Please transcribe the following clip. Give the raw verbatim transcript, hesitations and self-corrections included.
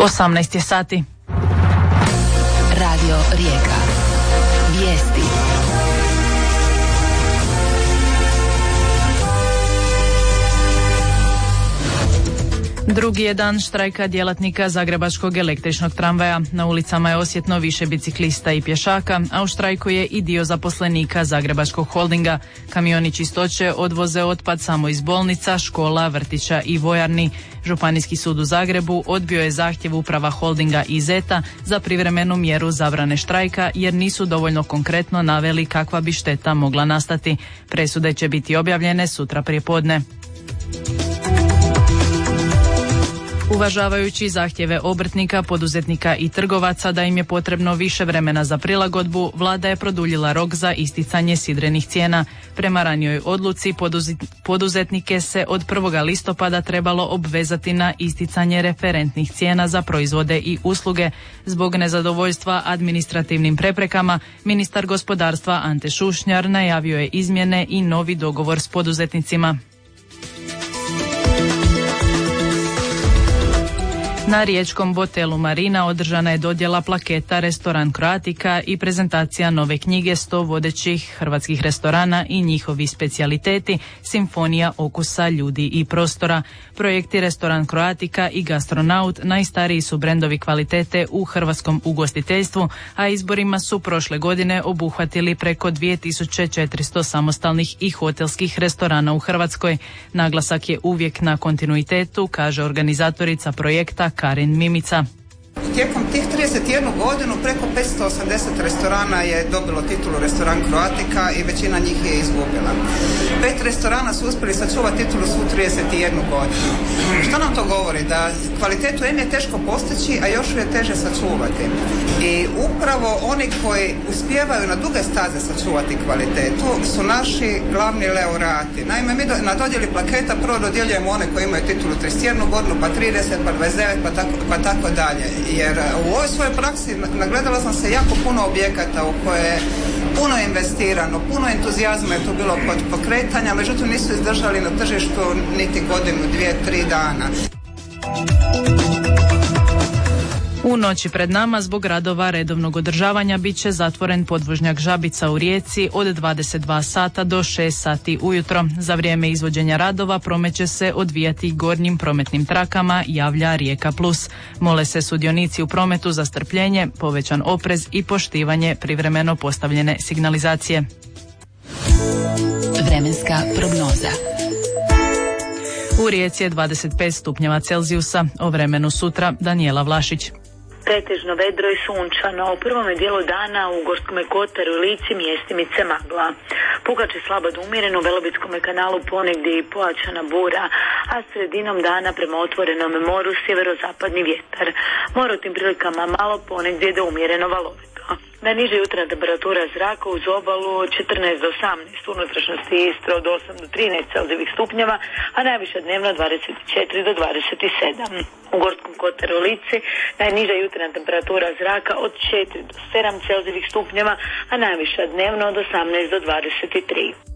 osamnaest je sati. Radio Rijeka. Vijesti. Drugi je dan štrajka djelatnika Zagrebačkog električnog tramvaja. Na ulicama je osjetno više biciklista i pješaka, a u štrajku je i dio zaposlenika Zagrebačkog holdinga. Kamioni čistoće odvoze otpad samo iz bolnica, škola, vrtića i vojarni. Županijski sud u Zagrebu odbio je zahtjev uprava holdinga i zeta za privremenu mjeru zabrane štrajka jer nisu dovoljno konkretno naveli kakva bi šteta mogla nastati. Presude će biti objavljene sutra prijepodne. Uvažavajući zahtjeve obrtnika, poduzetnika i trgovaca da im je potrebno više vremena za prilagodbu, vlada je produljila rok za isticanje sidrenih cijena. Prema ranijoj odluci poduzetnike se od prvog listopada trebalo obvezati na isticanje referentnih cijena za proizvode i usluge. Zbog nezadovoljstva administrativnim preprekama, ministar gospodarstva Ante Šušnjar najavio je izmjene i novi dogovor s poduzetnicima. Na riječkom hotelu Marina održana je dodjela plaketa Restoran Croatica i prezentacija nove knjige sto vodećih hrvatskih restorana i njihovi specijaliteti, simfonija okusa ljudi i prostora. Projekti Restoran Croatica i Gastronaut najstariji su brendovi kvalitete u hrvatskom ugostiteljstvu, a izborima su prošle godine obuhvatili preko dvije tisuće četiristo samostalnih i hotelskih restorana u Hrvatskoj. Naglasak je uvijek na kontinuitetu, kaže organizatorica projekta Karin Mimica. Tijekom tih trideset jednu godinu preko petsto osamdeset restorana je dobilo titulu Restoran Croatica i većina njih je izgubila. Pet restorana su uspjeli sačuvati titulu svu trideset jednu godinu. Što nam to govori? Da kvalitetu em je teško postići, a još ju je teže sačuvati. I upravo oni koji uspijevaju na duge staze sačuvati kvalitetu su naši glavni laureati. Naime, mi do, na dodjeli plaketa prvo dodjeljujemo one koji imaju titulu trideset jednu godinu, pa trideset, pa dvadeset devet, pa tako, pa tako dalje. Jer u ovoj svojoj praksi nagledala sam se jako puno objekata u koje je puno investirano, puno entuzijazma je tu bilo kod pokretanja, međutim nisu izdržali na tržištu niti godinu, dvije, tri dana. U noći pred nama zbog radova redovnog održavanja bit će zatvoren podvožnjak Žabica u Rijeci od dvadeset dva sata do šest sati ujutro. Za vrijeme izvođenja radova promet će se odvijati gornjim prometnim trakama, javlja Rijeka Plus. Mole se sudionici u prometu za strpljenje, povećan oprez i poštivanje privremeno postavljene signalizacije. Vremenska prognoza. U Rijeci je dvadeset pet stupnjeva Celzijusa, o vremenu sutra Danijela Vlašić. Pretežno vedro i sunčano. U prvome dijelu dana u Gorskom kotaru i Lici mjestimice magla. Pukaće slabo do umjereno, u Velebitskom kanalu ponegdje i pojačana bura, a sredinom dana prema otvorenom moru sjeverozapadni vjetar. More u tim prilikama malo ponegdje do umjereno valovito. Najniža jutarnja temperatura zraka uz obalu četrnaest do osamnaest, u unutrašnjosti Istre od osam do trinaest Celzijevih stupnjeva, a najviša dnevno dvadeset četiri do dvadeset sedam. U Gorskom kotaru i Lici najniža jutarnja temperatura zraka od četiri do sedam Celzijevih stupnjeva, a najviša dnevno od osamnaest do dvadeset tri.